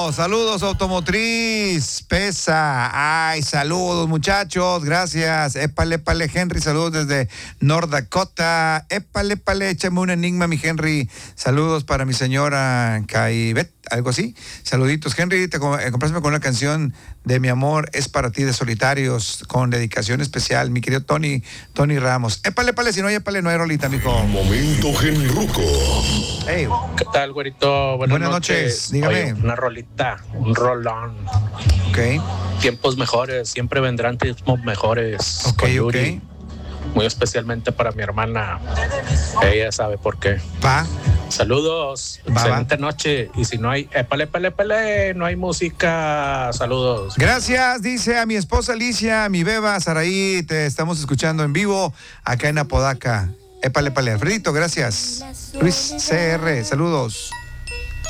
Saludos, Automotriz, Pesa. Ay, saludos, muchachos, gracias. Épale, Henry, saludos desde North Dakota. Épale, échame un enigma, mi Henry. Saludos para mi señora Caibet, algo así. Saluditos, Henry, compráceme con una canción de Mi amor es para ti de Solitarios, con dedicación especial, mi querido Tony Ramos. Épale, si no hay épale, no hay rolita, mijo. Momento Genruco. Hey. ¿Qué tal, güerito? Buenas noches. Dígame. Oye, una rolita, un rolón. Ok. Tiempos mejores, siempre vendrán tiempos mejores. Ok. Muy especialmente para mi hermana. Ella sabe por qué. Saludos, excelente noche. Y si no hay épale, no hay música. Saludos. Gracias, dice a mi esposa Alicia, a mi beba Saraí, te estamos escuchando en vivo acá en Apodaca. Épale, Alfredito, gracias. Luis CR, saludos.